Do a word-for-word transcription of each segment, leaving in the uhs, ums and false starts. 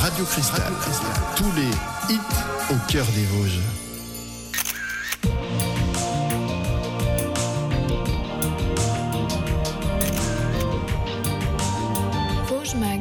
Radio Cristal. Tous les hits au cœur des Vosges. Vosges Mag.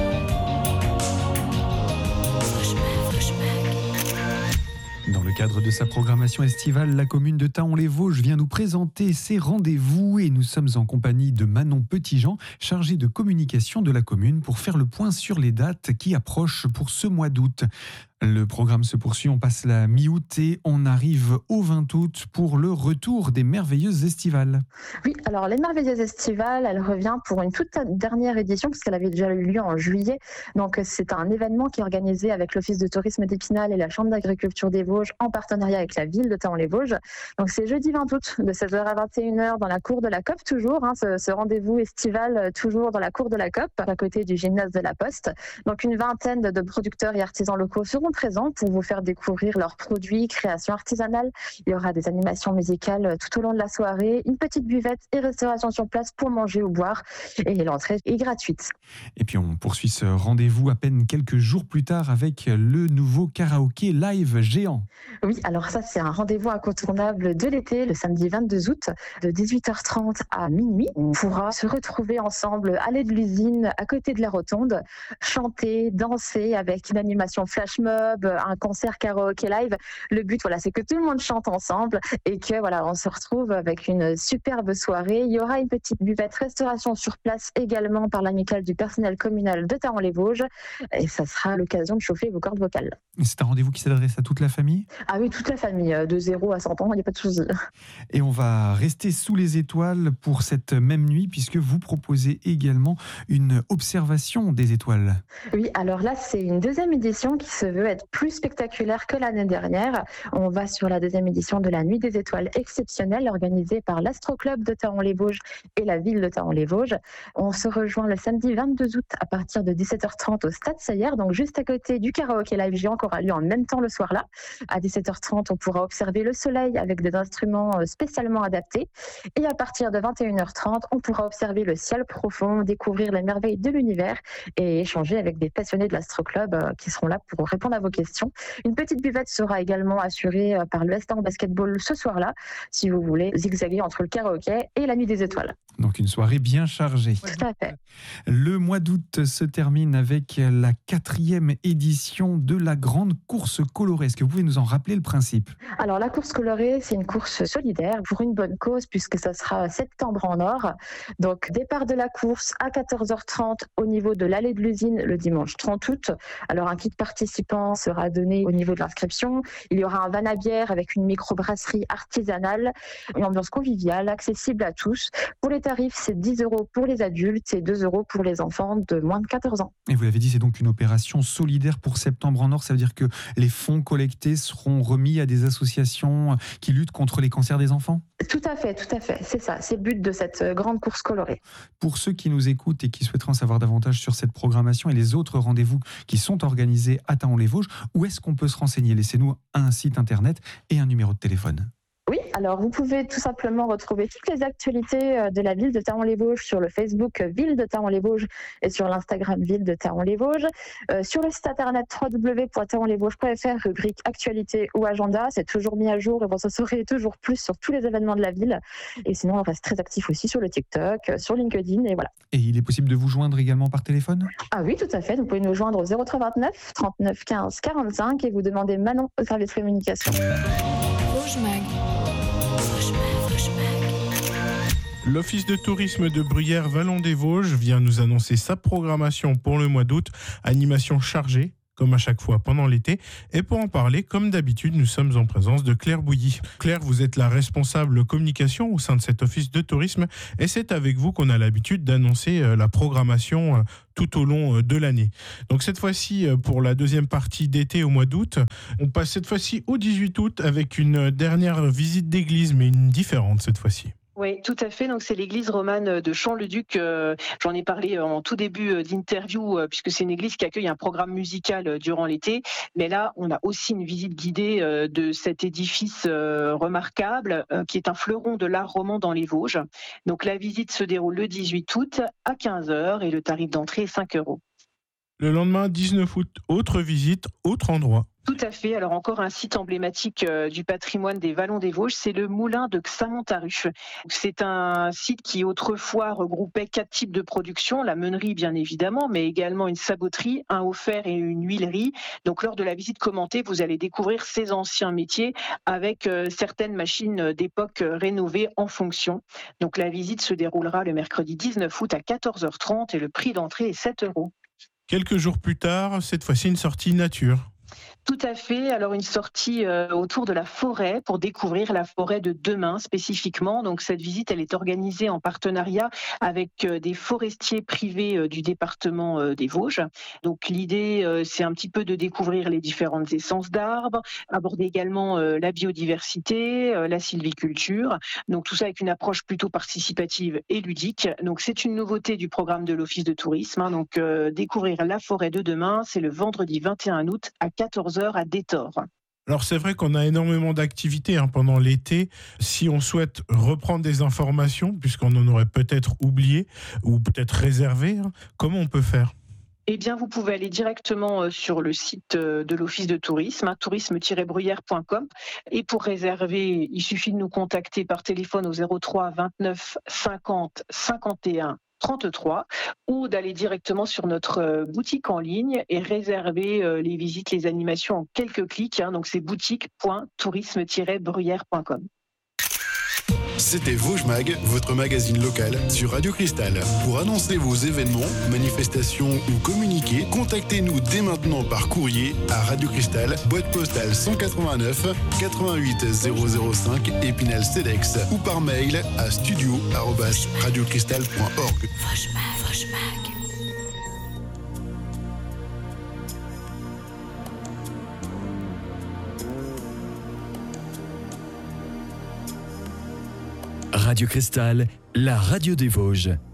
Dans le cadre de sa programmation estivale, la commune de Thaon-les-Vosges vient nous présenter ses rendez-vous et nous sommes en compagnie de Manon Petitjean, chargée de communication de la commune pour faire le point sur les dates qui approchent pour ce mois d'août. Le programme se poursuit, on passe la mi-août et on arrive au vingt août pour le retour des Merveilleuses Estivales. Oui, alors les Merveilleuses Estivales, elle revient pour une toute dernière édition puisqu'elle avait déjà eu lieu en juillet. Donc c'est un événement qui est organisé avec l'Office de tourisme d'Épinal et la Chambre d'agriculture des Vosges en partenariat avec la ville de Thaon-les-Vosges. Donc c'est jeudi vingt août de seize heures à vingt et une heures dans la cour de la C O P toujours, hein, ce, ce rendez-vous estival toujours dans la cour de la C O P à côté du gymnase de la Poste. Donc une vingtaine de producteurs et artisans locaux seront présents pour vous faire découvrir leurs produits, créations artisanales. Il y aura des animations musicales tout au long de la soirée, une petite buvette et restauration sur place pour manger ou boire. Et l'entrée est gratuite. Et puis on poursuit ce rendez-vous à peine quelques jours plus tard avec le nouveau karaoké live géant. Oui, alors ça c'est un rendez-vous incontournable de l'été, le samedi vingt-deux août, de dix-huit heures trente à minuit. On pourra se retrouver ensemble à l'aide de l'usine, à côté de la rotonde, chanter, danser avec une animation flash mob, un concert karaoké live. Le but, voilà, c'est que tout le monde chante ensemble et que voilà, on se retrouve avec une superbe soirée. Il y aura une petite buvette restauration sur place également par l'amicale du personnel communal de Thaon-les-Vosges et ça sera l'occasion de chauffer vos cordes vocales. C'est un rendez-vous qui s'adresse à toute la famille ? Ah oui, toute la famille, de zéro à cent ans, il n'y a pas de souci. Et on va rester sous les étoiles pour cette même nuit puisque vous proposez également une observation des étoiles. Oui, alors là, c'est une deuxième édition qui se veut être plus spectaculaire que l'année dernière. On va sur la deuxième édition de la Nuit des étoiles exceptionnelle organisée par l'Astro Club de Thaon-les-Vosges et la ville de Thaon-les-Vosges. On se rejoint le samedi vingt-deux août à partir de dix-sept heures trente au Stade Saillère, donc juste à côté du karaoké live géant qui aura lieu en même temps le soir-là. À dix-sept heures trente, on pourra observer le soleil avec des instruments spécialement adaptés. Et à partir de vingt et une heures trente, on pourra observer le ciel profond, découvrir les merveilles de l'univers et échanger avec des passionnés de l'Astro Club qui seront là pour répondre à vos questions. Une petite buvette sera également assurée par le Estan Basketball ce soir-là, si vous voulez zigzaguer entre le karaoké et la Nuit des étoiles. Donc une soirée bien chargée. Tout à fait. Le mois d'août se termine avec la quatrième édition de la grande course colorée. Est-ce que vous pouvez nous en rappeler le principe ? Alors la course colorée, c'est une course solidaire pour une bonne cause puisque ça sera septembre en or. Donc départ de la course à quatorze heures trente au niveau de l'allée de l'usine le dimanche trente août. Alors un kit participant sera donné au niveau de l'inscription. Il y aura un van à bière avec une microbrasserie artisanale, une ambiance conviviale, accessible à tous. Pour les tarifs, c'est dix euros pour les adultes et deux euros pour les enfants de moins de quatorze ans. Et vous l'avez dit, c'est donc une opération solidaire pour Septembre en Or. Ça veut dire que les fonds collectés seront remis à des associations qui luttent contre les cancers des enfants ? Tout à fait, tout à fait. C'est ça, c'est le but de cette grande course colorée. Pour ceux qui nous écoutent et qui souhaiteraient en savoir davantage sur cette programmation et les autres rendez-vous qui sont organisés à Thaon-les-Vosges, où est-ce qu'on peut se renseigner ? Laissez-nous un site internet et un numéro de téléphone. Oui, alors vous pouvez tout simplement retrouver toutes les actualités de la ville de Thaon-les-Vosges sur le Facebook Ville de Thaon-les-Vosges et sur l'Instagram Ville de Thaon-les-Vosges. Euh, sur le site internet w w w point thaon les vosges point f r, rubrique actualité ou agenda, c'est toujours mis à jour et vous en saurez toujours plus sur tous les événements de la ville. Et sinon, on reste très actif aussi sur le TikTok, sur LinkedIn et voilà. Et il est possible de vous joindre également par téléphone ? Ah oui, tout à fait. Vous pouvez nous joindre au zéro trois vingt-neuf trente-neuf quinze quarante-cinq et vous demandez Manon au service communication. Vosges Mag. L'Office de tourisme de Bruyères-Vallon-des-Vosges vient nous annoncer sa programmation pour le mois d'août. Animation chargée, comme à chaque fois pendant l'été. Et pour en parler, comme d'habitude, nous sommes en présence de Claire Bouilly. Claire, vous êtes la responsable communication au sein de cet office de tourisme et c'est avec vous qu'on a l'habitude d'annoncer la programmation tout au long de l'année. Donc cette fois-ci, pour la deuxième partie d'été au mois d'août, on passe cette fois-ci au dix-huit août avec une dernière visite d'église, mais une différente cette fois-ci. Oui, tout à fait. Donc c'est l'église romane de Champ-le-Duc. Euh, j'en ai parlé en tout début d'interview euh, puisque c'est une église qui accueille un programme musical euh, durant l'été. Mais là, on a aussi une visite guidée euh, de cet édifice euh, remarquable euh, qui est un fleuron de l'art roman dans les Vosges. Donc la visite se déroule le dix-huit août à quinze heures et le tarif d'entrée est cinq euros. Le lendemain, dix-neuf août, autre visite, autre endroit. Tout à fait. Alors encore un site emblématique euh, du patrimoine des Vallons des Vosges, c'est le moulin de Xamontaru. C'est un site qui autrefois regroupait quatre types de production, la meunerie bien évidemment, mais également une saboterie, un haut-fer et une huilerie. Donc lors de la visite commentée, vous allez découvrir ces anciens métiers avec euh, certaines machines d'époque euh, rénovées en fonction. Donc la visite se déroulera le mercredi dix-neuf août à quatorze heures trente et le prix d'entrée est sept euros. Quelques jours plus tard, cette fois-ci une sortie nature. Tout à fait. Alors une sortie euh, autour de la forêt pour découvrir la forêt de demain spécifiquement. Donc cette visite, elle est organisée en partenariat avec euh, des forestiers privés euh, du département euh, des Vosges. Donc l'idée, euh, c'est un petit peu de découvrir les différentes essences d'arbres, aborder également euh, la biodiversité, euh, la sylviculture. Donc tout ça avec une approche plutôt participative et ludique. Donc c'est une nouveauté du programme de l'Office de tourisme. Hein. Donc euh, découvrir la forêt de demain, c'est le vendredi vingt et un août à quatorze heures à Détor. Alors c'est vrai qu'on a énormément d'activités hein, pendant l'été. Si on souhaite reprendre des informations, puisqu'on en aurait peut-être oublié ou peut-être réservé, hein, comment on peut faire ? Eh bien, vous pouvez aller directement sur le site de l'Office de tourisme, hein, tourisme tiret bruyère point com. Et pour réserver, il suffit de nous contacter par téléphone au zéro trois vingt-neuf cinquante cinquante et un trente-trois ou d'aller directement sur notre boutique en ligne et réserver les visites, les animations en quelques clics. Hein, donc c'est boutique point tourisme tiret bruyère point com. C'était Vosges Mag, votre magazine local sur Radio Cristal. Pour annoncer vos événements, manifestations ou communiquer, contactez-nous dès maintenant par courrier à Radio Cristal, boîte postale cent quatre-vingt-neuf quatre-vingt-huit zéro zéro cinq Épinal Cedex ou par mail à studio arobase radiocristal point org. Vosges Mag, Vosges Mag. Radio Cristal, la radio des Vosges.